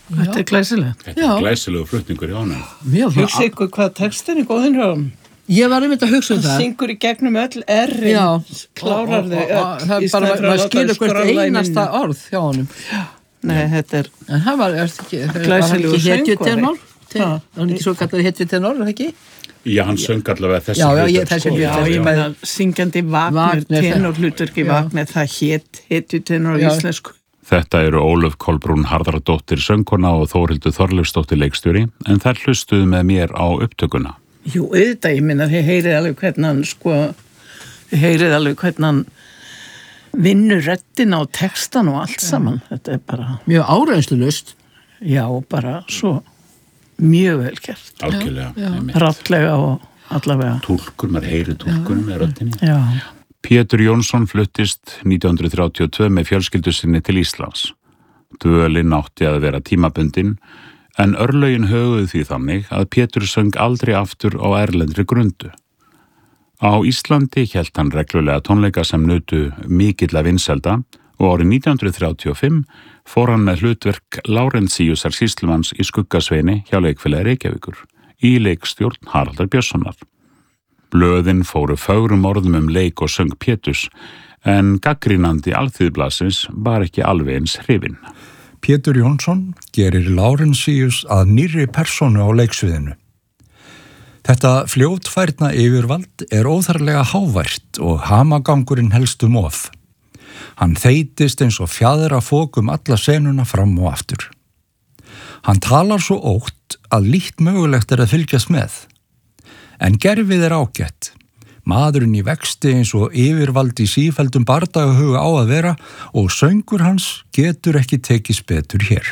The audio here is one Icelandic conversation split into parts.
Þetta glæsilegt. Þetta glæsilegu flutningur í honum. Hugsa ykkur hvað textin góðin hjá hann. Ég var einmitt að hugsa það. Það syngur í gegnum öll errin, klárar þau. Það er bara, maður skilur hvert einasta orð hjá honum. Nei, þetta En það var ekki glæsilegur hetjutenor. Það var ekki svo kallar hetjutenor, ekki? Já, hann söng allavega þessi þessi Já, ég meina syngjandi Wagner tenor hlutverki Wagner, það hetjutenor á íslensku. Þetta eru Ólöf Kolbrún Harðardóttir söngkona og Þórhildur Þorleifsdóttir leikstjóri, en þær hlustuðu með mér á upptökuna. Jú, auðvitað, ég minna, þið heyrið alveg hvernig hann vinnur röddina og textan og allt saman. Þetta er bara mjög áreynslulaust. Já, bara svo mjög vel gert. Algjörlega. Rattlega og allavega. Túlkur, maður heyri túlkunum með röddinni. Já. Pétur Jónsson fluttist 1932 með fjölskyldu sinni til Íslands. Dvölin átti að vera tímabundin, en örlögin höguðu því þannig að Pétur söng aldrei aftur á erlendri grundu. Á Íslandi hélt hann reglulega tónleika sem nutu mikilla vinselda og árið 1935 fór hann með hlutverk Lárentsíusar sýslumanns í Skuggasveini hjá Leikfélagi Reykjavíkur í leikstjórn Haraldar Björnssonar. Blöðin fóru fögrum orðum leik og söng Péturs, en gaggrínandi Alþýðublaðsins var ekki alveg eins hrifinn. Pétur Jónsson gerir Lárentsíus að nýrri persónu á leiksviðinu. Þetta fljótfærna yfirvald er óþarlega hávært og hamagangurinn helst of. Hann þeytist eins og fjadra fók alla senuna fram og aftur. Hann talar svo ótt að lítt mögulegt að fylgjast með. En gerfið er ágætt. Maðurinn í vexti eins og yfirvald í sífelldum bardagahuga á að vera og söngur hans getur ekki tekist betur hér.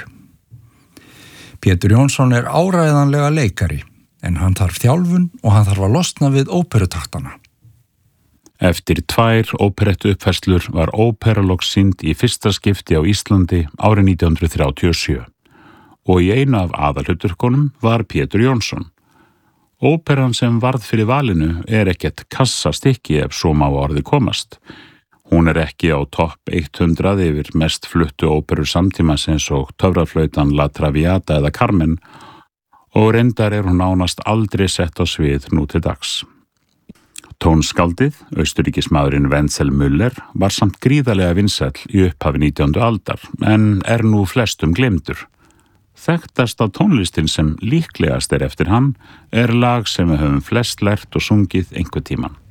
Pétur Jónsson er áræðanlega leikari, en hann þarf þjálfun og hann þarf að losna við óperutaktana. Eftir 2 óperettu uppfærslur var óperalokk sýnd í fyrsta skipti á Íslandi árið 1937 og í einu af aðalhlutverkunum var Pétur Jónsson. Óperan sem varð fyrir valinu er ekkert kassastykki ef svo má orði komast. Hún er ekki á topp 100 yfir mest fluttu óperur samtímas eins og Töfraflautan, La Traviata eða Carmen og reyndar er hún nánast aldrei sett á svið nú til dags. Tónskaldið, austuríkismaðurinn Wenzel Müller, var samt gríðarlega vinsæll í upphafi 19. aldar, en er nú flestum gleymdur. Þekktast á tónlistin sem líklegast er eftir hann er lag sem við höfum flest lært og sungið einhvern tímann.